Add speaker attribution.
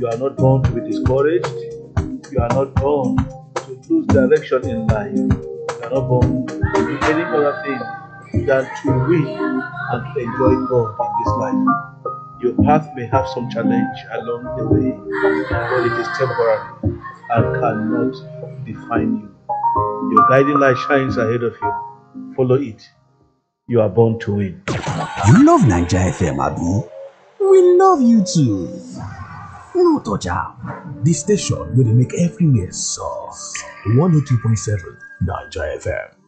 Speaker 1: You are not born to be discouraged. You are not born to lose direction in life. You are not born to do any other thing than to win and to enjoy God in this life. Your path may have some challenge along the way, but it is temporary and cannot define you. Your guiding light shines ahead of you. Follow it. You are born to win.
Speaker 2: You love Niger FM, Abi? We love you too. No touch am. The station where they make everywhere soft. 102.7 Niger FM.